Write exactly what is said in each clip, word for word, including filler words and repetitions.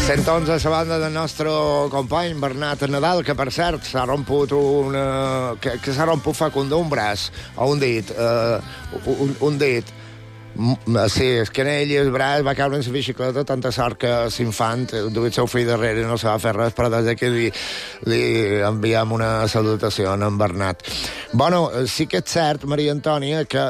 cent onze, la banda del nostre company Bernat Nadal, que per cert s'ha romput una... que, que s'ha romput fa com d'un braç, o un dit, uh, un, un dit. Sí, és que en ell el braç va caure en la bicicleta, tanta sort que l'infant duia el seu fill darrere i no se va fer res, però des d'aquí li, li enviem una salutació a en Bernat. Bueno, sí que és cert, Maria Antònia, que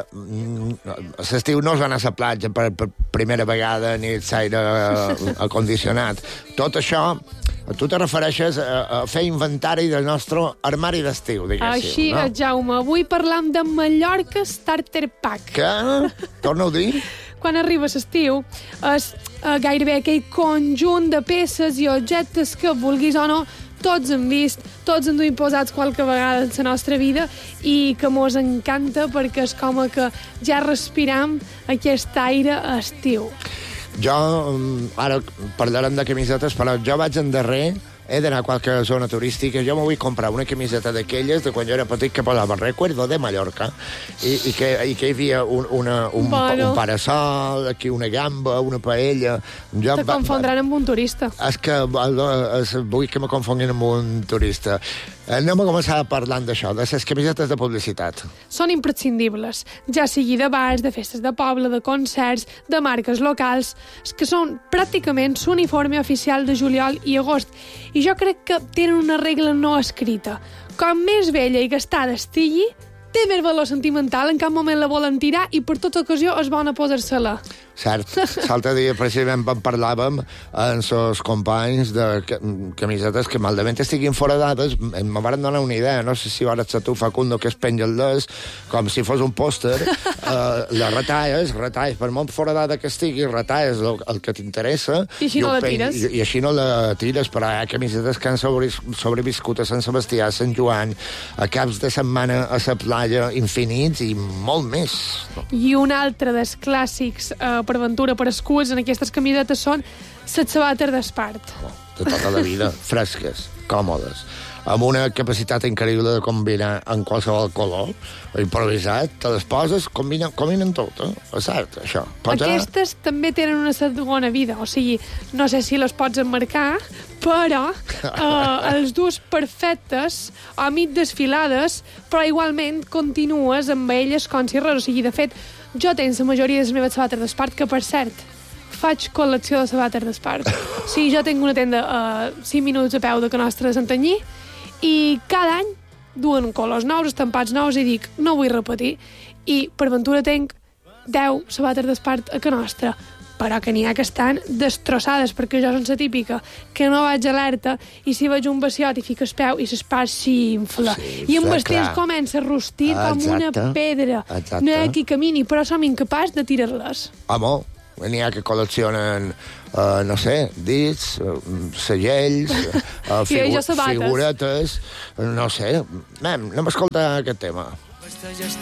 mm, l'estiu no es va anar a la platja per, per primera vegada ni l'aire acondicionat. Tot això, tu te refereixes a, a fer inventari del nostre armari d'estiu, diguéssim, Així, no? Jaume, avui parlam de Mallorca Starter Pack. Què? Torna-ho a dir? Quan arriba l'estiu, és eh, gairebé aquell conjunt de peces i objectes que, vulguis o no, tots hem vist, tots hem duit posats qualque vegada en la nostra vida i que mos encanta perquè és com que ja respiram aquest aire estiu. Jo, ara parlarem de camisetes, però jo vaig en darrer, he d'anar a qualque zona turística, jo me vull comprar una camiseta d'aquelles de quan jo era petit que posava Recuerdo de Mallorca i, i, que, i que hi havia un, una, un, bueno. un parasol, aquí una gamba, una paella... Jo Te confondran amb un turista. És que és, vull que me confonguin amb un turista. Anem a començar parlant d'això, de les camisetes de publicitat. Són imprescindibles, ja sigui de bars, de festes de poble, de concerts, de marques locals, que són pràcticament l'uniforme oficial de juliol i agost. I jo crec que tenen una regla no escrita. Com més vella i gastada estigui, té més valor sentimental, en cap moment la volen tirar i per tota ocasió és bona posar-se-la. Cert. L'altre dia precisament parlàvem amb els companys de camisetes que maldament estiguin foradades. Me van donar una idea, no sé si vas ser tu, Facundo, que es penja-les com si fos un pòster, uh, la retalles, retalles, per molt foradada que estigui, retalles el, el que t'interessa i així no la peny, tires. I, I així no la tires, però hi ha camisetes que han sobreviscut a Sant Sebastià, a Sant Joan, a caps de setmana a la platja, infinits i molt més. I un altre dels clàssics eh, per aventura, per escuts en aquestes camisetes són les sabates d'espart. Oh, de tota la vida, fresques, còmodes, amb una capacitat increïble de combinar en qualsevol color, improvisat, te les poses, combinen, combinen tot, eh? És cert, això. Pots Aquestes anar... també tenen una segona vida, o sigui, no sé si les pots emmarcar, però eh, els dus perfectes, o mig desfilades, però igualment continues amb elles com si res. O sigui, de fet, jo tenc la majoria de les meves sabates d'espart, que, per cert, faig col·lecció de sabates d'espart. O sigui, jo tinc una tenda a cinc minuts a peu de Can Nostra de Santanyí i cada any duen colors nous, estampats nous, i dic, no vull repetir. I per ventura tenc deu sabates d'espart a Can Nostra, però que n'hi ha que estan destrossades, perquè jo soc la típica que no vaig alerta i si veig un baciot i fiques peu i l'espart s'infla. Sí, i en vestits comença a rostir com una pedra. Exacte. No hi ha qui camini, però som incapaç de tirar-les. Home, n'hi ha que col·leccionen, uh, no sé, dits, uh, segells, uh, figu figuretes, no sé. Anem, anem a escoltar aquest tema.